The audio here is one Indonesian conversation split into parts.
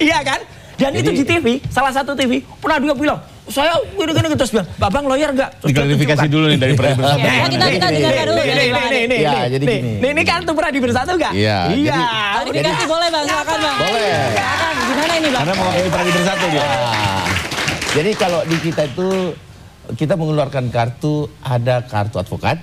Iya kan? Dan jadi, itu di TV, salah satu TV, pernah dia bilang, saya gini-gini terus bilang, Babang lawyer enggak? Diklarifikasi dulu nih dari Pradi Bersatu. Kita dengarkan dulu. Ini kartu Pradi Bersatu enggak? Iya. Klarifikasi boleh Bang, silakan Bang. Boleh. Silakan, gimana ini Bang? Karena mewakili Pradi Bersatu dia. Jadi kalau di kita itu, kita mengeluarkan kartu, ada kartu advokat,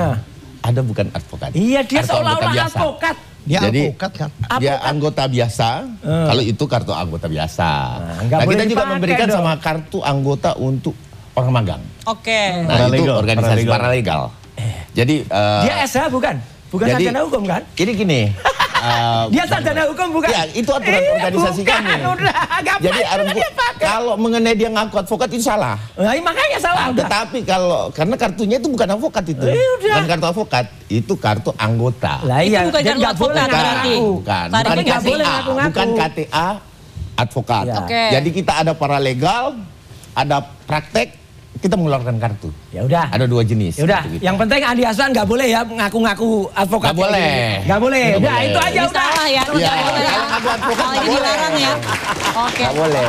ada bukan advokat. Iya, dia seolah-olah advokat. Dia jadi, advokat kan? Dia anggota biasa, kalau itu kartu anggota biasa. Nah kita juga memberikan dong sama kartu anggota untuk orang magang. Oke. Nah itu organisasi paralegal. Jadi dia SH bukan? Bukan sarjana hukum kan? Gini. Dia sarjana hukum bukan? Ya itu aturan organisasi kami. Jadi kalau mengenai dia ngaku advokat itu salah. Nah, makanya salah. Tetapi karena kartunya itu bukan advokat itu. Bukan kartu advokat, itu kartu anggota. Lah iya, bukan kartu advokat berarti. Bukan KTA, bukan KTA advokat. Jadi kita ada paralegal, ada praktek, kita mengeluarkan kartu. Ya udah. Ada 2 jenis. Ya udah. Yang penting Andi Aswan nggak boleh ya ngaku-ngaku advokat. Nggak boleh. Nggak boleh. Udah itu aja udah. Salah ya. Ngaku advokat nggak boleh. Dilarang ya. Oke. Nggak boleh.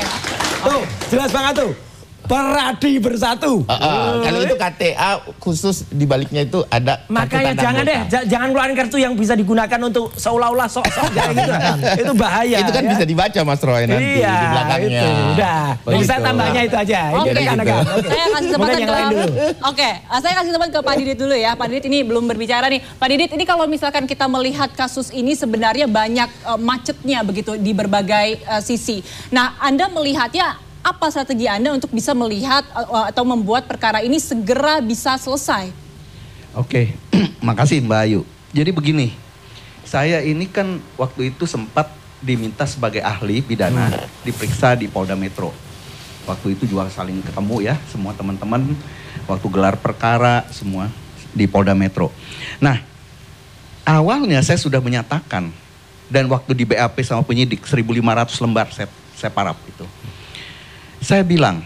Tuh jelas banget tuh. Pradi Bersatu. Kalau itu KTA khusus di baliknya itu ada. Makanya jangan deh, jangan keluarin kartu yang bisa digunakan untuk seolah-olah sok-sok kayak gitu. Itu bahaya. Itu kan bisa dibaca Mas Roy nanti di belakangnya. Itu, udah. Bisa tambahnya itu aja. Oke. Saya kasih kesempatan saya kasih kesempatan ke Pak Didit dulu ya. Pak Didit ini belum berbicara nih. Pak Didit ini kalau misalkan kita melihat kasus ini sebenarnya banyak macetnya begitu di berbagai sisi. Nah, Anda melihatnya apa strategi Anda untuk bisa melihat atau membuat perkara ini segera bisa selesai? Oke, makasih Mbak Ayu. Jadi begini, saya ini kan waktu itu sempat diminta sebagai ahli pidana, diperiksa di Polda Metro. Waktu itu juga saling ketemu ya, semua teman-teman, waktu gelar perkara semua di Polda Metro. Nah, awalnya saya sudah menyatakan, dan waktu di BAP sama penyidik, 1.500 lembar saya parap itu. Saya bilang,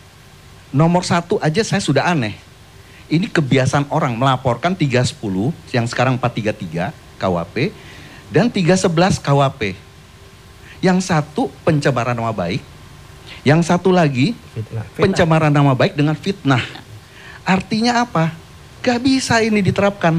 nomor 1 aja saya sudah aneh. Ini kebiasaan orang melaporkan 310 yang sekarang 433 KWP dan 311 KWP. Yang satu pencemaran nama baik, yang satu lagi pencemaran nama baik dengan fitnah. Artinya apa? Gak bisa ini diterapkan.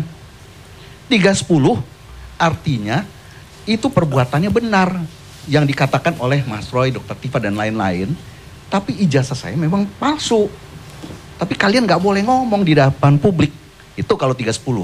310 artinya itu perbuatannya benar yang dikatakan oleh Mas Roy, Dr. Tifa dan lain-lain. Tapi ijazah saya memang palsu. Tapi kalian nggak boleh ngomong di depan publik. Itu kalau 310.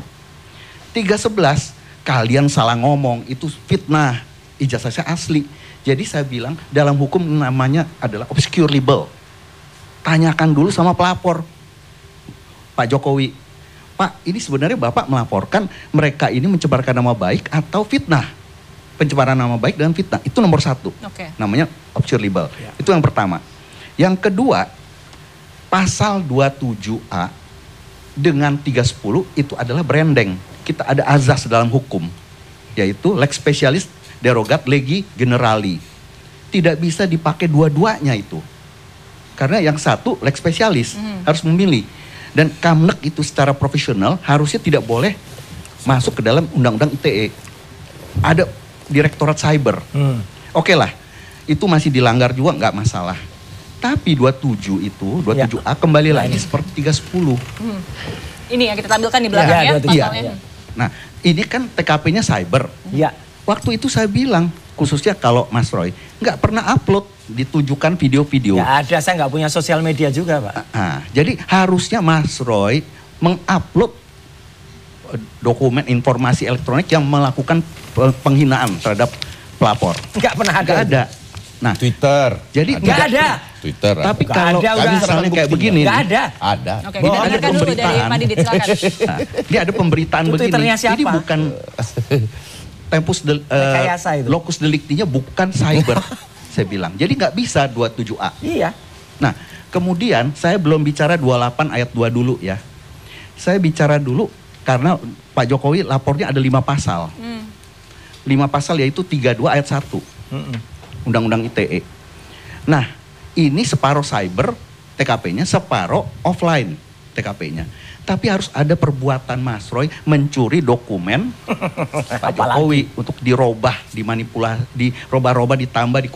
311, kalian salah ngomong, itu fitnah. Ijazah saya asli. Jadi saya bilang, dalam hukum namanya adalah obscure libel. Tanyakan dulu sama pelapor. Pak Jokowi, Pak ini sebenarnya Bapak melaporkan mereka ini mencemarkan nama baik atau fitnah. Pencemaran nama baik dan fitnah. Itu nomor 1. Namanya obscure libel. Itu yang pertama. Yang kedua, pasal 27A dengan 310 itu adalah branding. Kita ada azas dalam hukum, yaitu lex specialis derogat legi generali. Tidak bisa dipakai dua-duanya itu. Karena yang satu lex specialis, harus memilih. Dan Kamnek itu secara profesional harusnya tidak boleh masuk ke dalam undang-undang ITE. Ada direktorat cyber. Oke lah, itu masih dilanggar juga nggak masalah. Tapi 27 itu, 27A kembali lagi seperti 310. Ini yang kita tampilkan di belakang ya pasalnya. Nah, ini kan TKP-nya cyber. Iya. Waktu itu saya bilang, khususnya kalau Mas Roy, nggak pernah upload, ditujukan video-video. Nggak ada, saya nggak punya sosial media juga Pak. Jadi harusnya Mas Roy mengupload dokumen informasi elektronik yang melakukan penghinaan terhadap pelapor. Nggak pernah ada. Nggak ada. Nah, Twitter. Jadi nggak ada. Twitter. Tapi kalau misalnya kayak begini. Nggak ada. Ada. Oke, kita dengarkan dulu dari Pak Didit, silakan. Nah, ini ada pemberitaan begini. Ini bukan tempus locus delictinya bukan cyber. Saya bilang. Jadi nggak bisa 27A. Iya. Nah, kemudian saya belum bicara 28 ayat 2 dulu ya. Saya bicara dulu karena Pak Jokowi lapornya ada 5 pasal. 5 pasal yaitu 32 ayat 1. Undang-undang ITE. Nah, ini separuh cyber TKP-nya, separuh offline TKP-nya. Tapi harus ada perbuatan Mas Roy mencuri dokumen Pak Jokowi untuk dirobah, dimanipulasi, dirobah-robah, ditambah,